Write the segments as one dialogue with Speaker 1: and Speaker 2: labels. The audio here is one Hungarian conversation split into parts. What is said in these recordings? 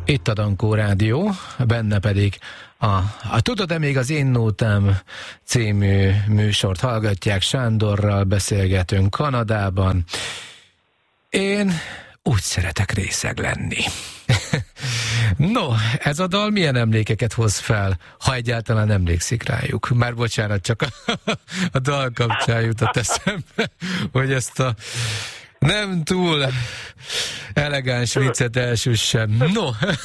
Speaker 1: Itt a Dankó Rádió, benne pedig a Tudod-e még az Én Nótám című műsort hallgatják, Sándorral beszélgetünk Kanadában. Én úgy szeretek részeg lenni. No, ez a dal milyen emlékeket hoz fel, ha egyáltalán emlékszik rájuk? Már bocsánat, csak a dal kapcsán jutott eszembe, hogy ezt a nem túl elegáns viccet elsüssem. No,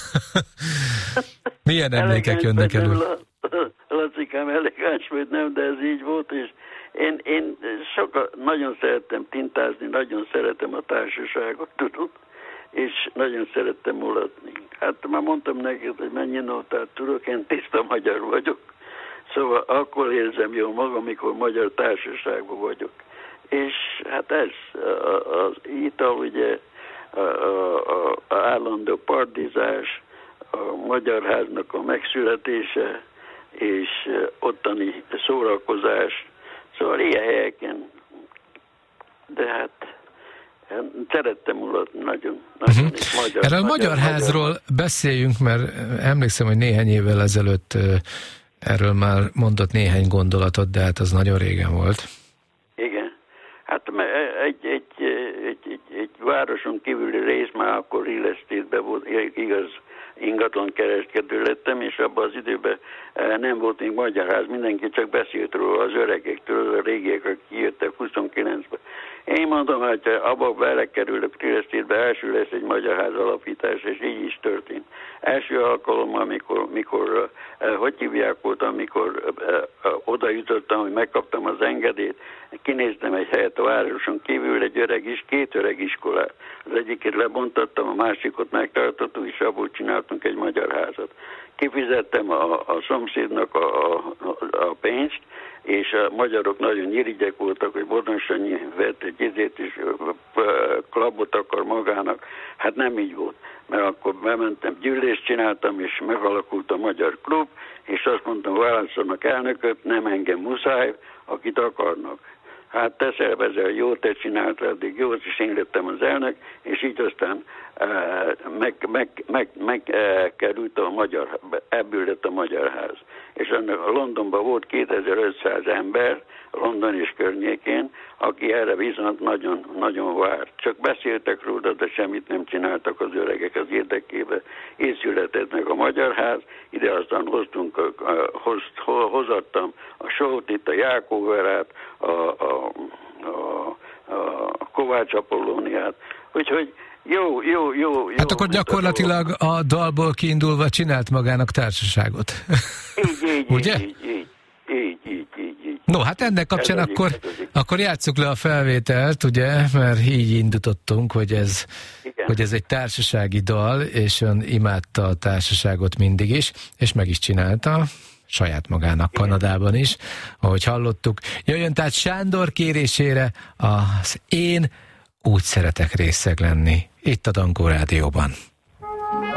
Speaker 1: milyen emlékek jönnek elő?
Speaker 2: Lacikám, elegáns vagy nem, de ez így volt, és én nagyon szerettem tintázni, nagyon szeretem a társaságot, tudod, és nagyon szerettem mulatni. Hát már mondtam neked, hogy mennyi nótát tudok, én tiszta magyar vagyok, szóval akkor érzem jól magam, amikor magyar társaságban vagyok. És hát ez, az ital, ugye, a állandó partizás, a Magyar Háznak a megszületése, és ottani szórakozás, szóval ilyen helyeken, de hát szerettem mulatni nagyon.
Speaker 1: Erről a Magyar Házról beszéljünk, mert emlékszem, hogy néhány évvel ezelőtt erről már mondott néhány gondolatot, de hát az nagyon régen volt.
Speaker 2: Igen. Hát egy városon kívüli rész már akkor real estate-ben volt, igaz, ingatlan kereskedő lettem, és abban az időben nem volt még Magyar Ház, mindenki csak beszélt róla, az öregektől, a régiek, akik jöttek 29-ben. Én mondom, hogy abba belekerülök real estate-be, első lesz egy Magyar Ház alapítás, és így is történt. Első alkalommal, mikor hogy hívják volt, amikor oda jutottam, hogy megkaptam az engedélyt, kinéztem egy helyet a városon kívül, két öreg iskolát. Az egyiket lebontattam, a másikot megtartottuk, és abból csináltunk egy Magyar Házat. Kifizettem a szomszédnak a pénzt, és a magyarok nagyon irigyek voltak, hogy Bodonsanyi vett egy izét, és klubot akar magának. Hát nem így volt, mert akkor bementem, gyűlést csináltam, és megalakult a Magyar Klub, és azt mondtam, válasszanak elnököt, nem engem muszáj, akit akarnak. Hát te szervezel, jó, te csináltál, addig jó, és én lettem az elnök, és így aztán megkerült ebből lett a Magyar Ház. És Londonban volt 2500 ember, London és környékén, aki erre viszont nagyon, nagyon várt. Csak beszéltek róla, de semmit nem csináltak az öregek az érdekében. Így született meg a Magyar Ház, ide aztán hozattam a Sót, itt a Jákóverát, a Kovács Apollóniát, úgyhogy jó.
Speaker 1: Hát akkor gyakorlatilag a dalból kiindulva csinált magának társaságot.
Speaker 2: Így.
Speaker 1: Ugye?
Speaker 2: Így.
Speaker 1: No, hát ennek kapcsán akkor játsszuk le a felvételt, ugye, mert így indítottunk, hogy ez egy társasági dal, és ön imádta a társaságot mindig is, és meg is csinálta saját magának Kanadában is, ahogy hallottuk. Jöjjön tehát Sándor kérésére az Én úgy szeretek részeg lenni, itt a Dankó Rádióban.